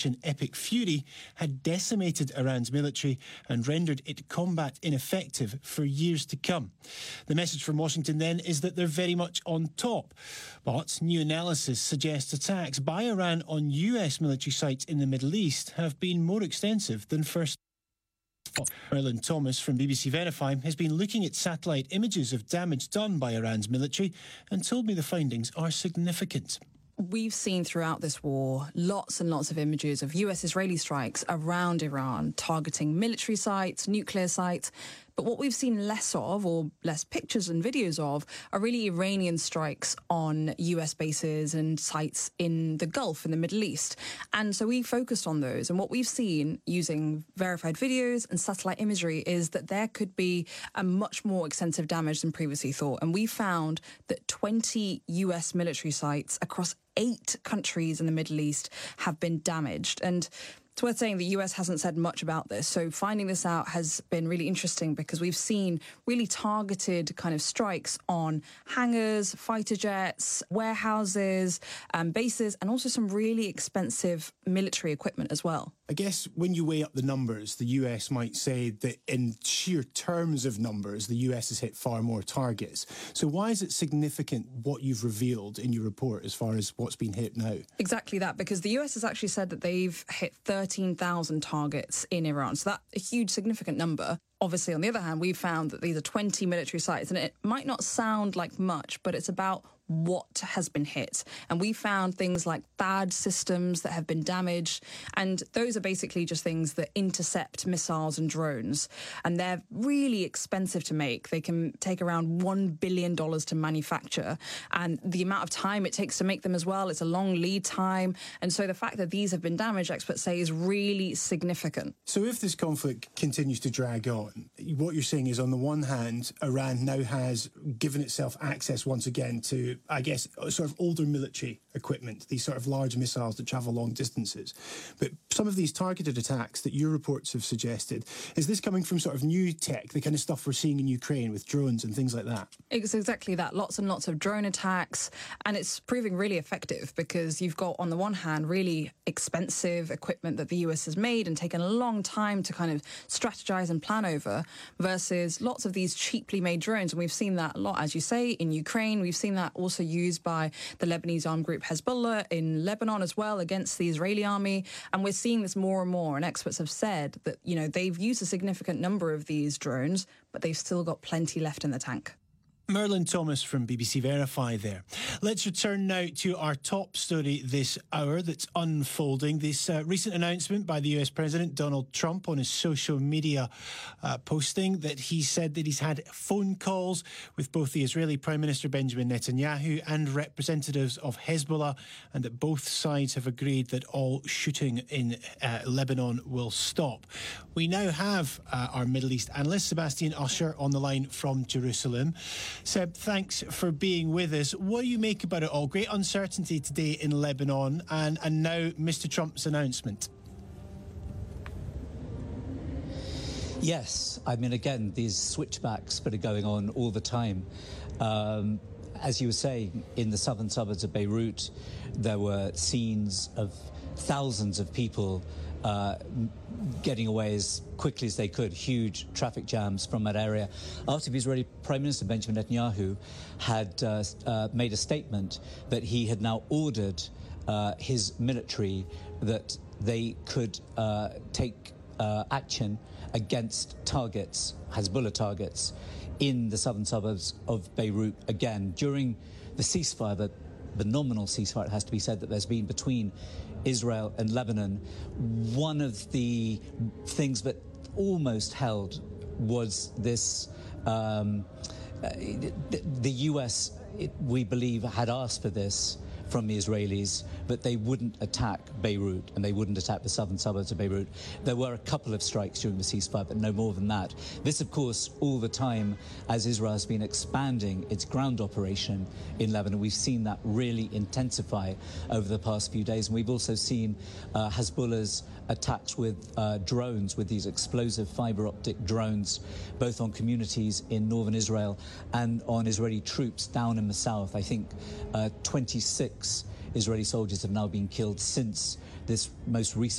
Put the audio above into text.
Epic Fury had decimated Iran's military and rendered its combat ineffective for years to come. The message from Washington then is that they're very much on top. But new analysis suggests attacks by Iran on US military sites in the Middle East have been more extensive than first. Merlin Thomas from BBC Verify has been looking at satellite images of damage done by Iran's military and told me the findings are significant. We've seen throughout this war lots and lots of images of US-Israeli strikes around Iran, targeting military sites, nuclear sites. But what we've seen less of, or less pictures and videos of, are really Iranian strikes on US bases and sites in the Gulf, in the Middle East. And so we focused on those. And what we've seen using verified videos and satellite imagery is that there could be a much more extensive damage than previously thought. And we found that 20 US military sites across 8 countries in the Middle East have been damaged. And it's worth saying the US hasn't said much about this, so finding this out has been really interesting because we've seen really targeted kind of strikes on hangars, fighter jets, warehouses, bases, and also some really expensive military equipment as well. I guess when you weigh up the numbers, the US might say that in sheer terms of numbers, the US has hit far more targets. So why is it significant what you've revealed in your report as far as what's been hit now? Exactly that, because the US has actually said that they've hit 13,000 targets in Iran. So that's a huge, significant number. Obviously, on the other hand, we've found that these are 20 military sites, and it might not sound like much, but it's about what has been hit. And we found things like THAAD systems that have been damaged, and those are basically just things that intercept missiles and drones. And they're really expensive to make. They can take around $1 billion to manufacture, and the amount of time it takes to make them as well, it's a long lead time. And so the fact that these have been damaged, experts say, is really significant. So if this conflict continues to drag on, what you're saying is, on the one hand, Iran now has given itself access once again to, I guess, sort of older military equipment, these sort of large missiles that travel long distances. But some of these targeted attacks that your reports have suggested, is this coming from sort of new tech, the kind of stuff we're seeing in Ukraine with drones and things like that? It's exactly that. Lots and lots of drone attacks. And it's proving really effective because you've got, on the one hand, really expensive equipment that the US has made and taken a long time to kind of strategize and plan over, versus lots of these cheaply made drones. And we've seen that a lot, as you say, in Ukraine. We've seen that also used by the Lebanese armed group Hezbollah in Lebanon as well against the Israeli army. And we're seeing this more and more. And experts have said that, you know, they've used a significant number of these drones, but they've still got plenty left in the tank. Merlin Thomas from BBC Verify there. Let's return now to our top story this hour that's unfolding. This recent announcement by the US President Donald Trump on his social media posting that he said that he's had phone calls with both the Israeli Prime Minister Benjamin Netanyahu and representatives of Hezbollah, and that both sides have agreed that all shooting in Lebanon will stop. We now have our Middle East analyst, Sebastian Usher, on the line from Jerusalem. Seb, thanks for being with us. What do you make about it all? Great uncertainty today in Lebanon, and now Mr. Trump's announcement. Yes, I mean, again, these switchbacks that are going on all the time. As you were saying, in the southern suburbs of Beirut, there were scenes of thousands of people getting away as quickly as they could, huge traffic jams from that area, after the Israeli Prime Minister Benjamin Netanyahu had made a statement that he had now ordered his military that they could take action against targets, Hezbollah targets, in the southern suburbs of Beirut again. During the ceasefire, the nominal ceasefire, it has to be said, that there's been between Israel and Lebanon, one of the things that almost held was this, the US, we believe, had asked for this from the Israelis, but they wouldn't attack Beirut and they wouldn't attack the southern suburbs of Beirut. There were a couple of strikes during the ceasefire, but no more than that. This, of course, all the time as Israel has been expanding its ground operation in Lebanon. We've seen that really intensify over the past few days. And we've also seen Hezbollah's attacks with drones, with these explosive fiber optic drones, both on communities in northern Israel and on Israeli troops down in the south. I think 26 Israeli soldiers have now been killed since this most recent